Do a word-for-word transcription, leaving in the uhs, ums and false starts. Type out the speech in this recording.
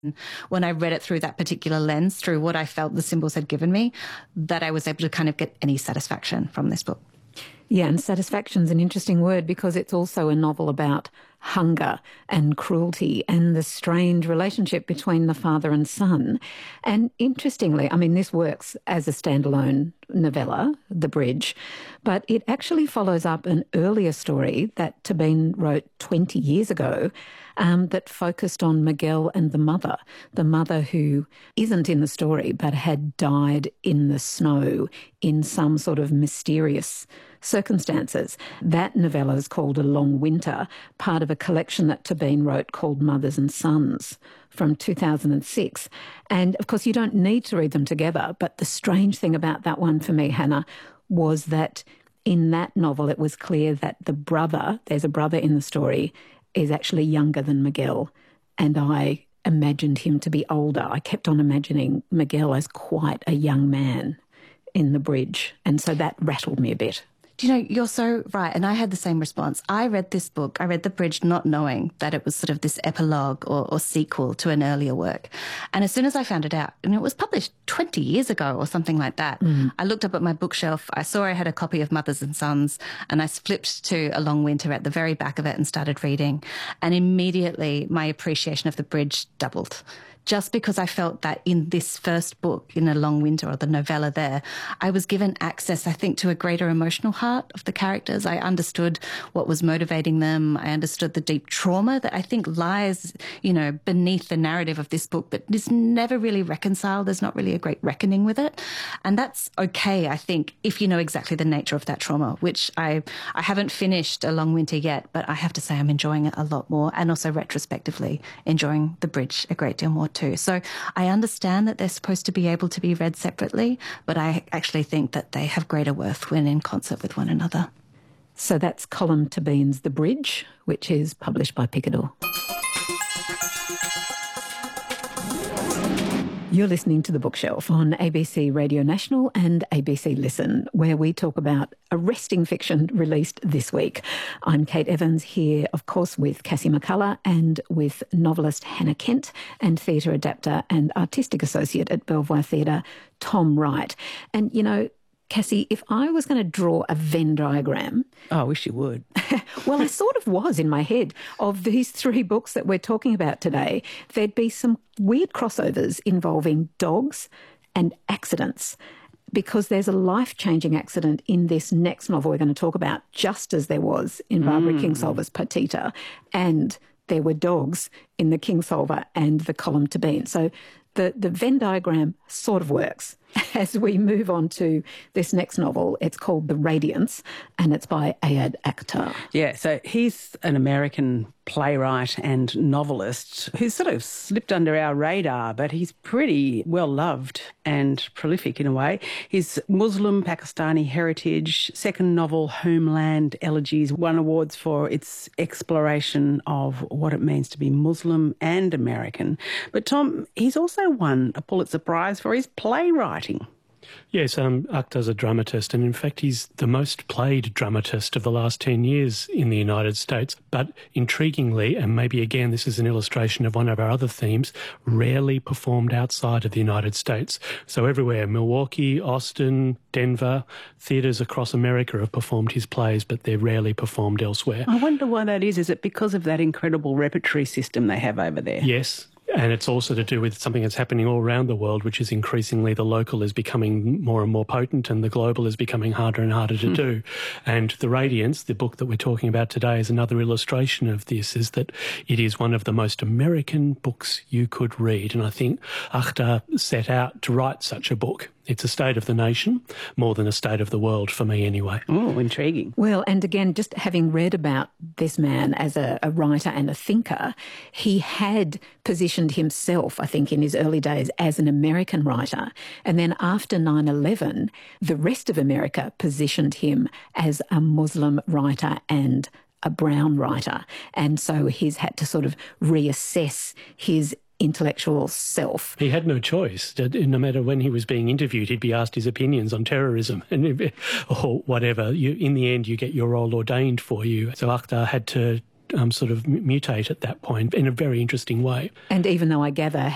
when I read it through that particular lens, through what I felt the symbols had given me, that I was able to kind of get any satisfaction from this book. Yeah, and satisfaction's an interesting word because it's also a novel about hunger and cruelty and the strange relationship between the father and son. And interestingly, I mean, this works as a standalone novella, The Bridge, but it actually follows up an earlier story that Tabine wrote twenty years ago um, that focused on Miguel and the mother, the mother who isn't in the story but had died in the snow in some sort of mysterious circumstances. That novella is called A Long Winter, part of a collection that Tabine wrote called Mothers and Sons from two thousand six. And of course, you don't need to read them together, but the strange thing about that one for me, Hannah, was that in that novel it was clear that the brother, there's a brother in the story, is actually younger than Miguel. And I imagined him to be older. I kept on imagining Miguel as quite a young man in The Bridge. And so that rattled me a bit. Do you know, you're so right. And I had the same response. I read this book, I read The Bridge not knowing that it was sort of this epilogue or, or sequel to an earlier work. And as soon as I found it out, and it was published twenty years ago or something like that, mm. I looked up at my bookshelf, I saw I had a copy of Mothers and Sons, and I flipped to A Long Winter at the very back of it and started reading. And immediately my appreciation of The Bridge doubled. Just because I felt that in this first book, in A Long Winter, or the novella there, I was given access, I think, to a greater emotional heart of the characters. I understood what was motivating them. I understood the deep trauma that I think lies, you know, beneath the narrative of this book, but is never really reconciled. There's not really a great reckoning with it. And that's okay, I think, if you know exactly the nature of that trauma, which I, I haven't finished A Long Winter yet, but I have to say I'm enjoying it a lot more, and also retrospectively enjoying The Bridge a great deal more too. So I understand that they're supposed to be able to be read separately, but I actually think that they have greater worth when in concert with one another. So that's Colm Tabine's The Bridge, which is published by Picador. You're listening to The Bookshelf on A B C Radio National and A B C Listen, where we talk about arresting fiction released this week. I'm Kate Evans, here, of course, with Cassie McCullough and with novelist Hannah Kent and theatre adapter and artistic associate at Belvoir Theatre, Tom Wright. And, you know, Cassie, if I was going to draw a Venn diagram... Oh, I wish you would. Well, I sort of was in my head of these three books that we're talking about today. There'd be some weird crossovers involving dogs and accidents, because there's a life-changing accident in this next novel we're going to talk about, just as there was in Barbara mm. Kingsolver's Perdita, and there were dogs in the Kingsolver and the Colm Tabine. So the, the Venn diagram sort of works. As we move on to this next novel, it's called The Radiance, and it's by Ayad Akhtar. Yeah, so he's an American playwright and novelist who's sort of slipped under our radar, but he's pretty well-loved and prolific in a way. His Muslim Pakistani heritage, second novel, Homeland Elegies, won awards for its exploration of what it means to be Muslim and American. But Tom, he's also won a Pulitzer Prize for his playwriting. Yes, um, Akhtar's a dramatist, and in fact he's the most played dramatist of the last ten years in the United States. But intriguingly, and maybe again this is an illustration of one of our other themes, rarely performed outside of the United States. So everywhere, Milwaukee, Austin, Denver, theatres across America have performed his plays, but they're rarely performed elsewhere. I wonder why that is. Is it because of that incredible repertory system they have over there? Yes. And it's also to do with something that's happening all around the world, which is increasingly the local is becoming more and more potent and the global is becoming harder and harder to mm. do. And The Radiance, the book that we're talking about today, is another illustration of this, is that it is one of the most American books you could read. And I think Akhtar set out to write such a book. It's a state of the nation, more than a state of the world for me anyway. Oh, intriguing. Well, and again, just having read about this man as a, a writer and a thinker, he had positioned himself, I think, in his early days as an American writer. And then after nine eleven, the rest of America positioned him as a Muslim writer and a brown writer. And so he's had to sort of reassess his intellectual self. He had no choice. No matter when he was being interviewed, he'd be asked his opinions on terrorism and or whatever. You, in the end, you get your role ordained for you. So Akhtar had to um, sort of mutate at that point in a very interesting way. And even though I gather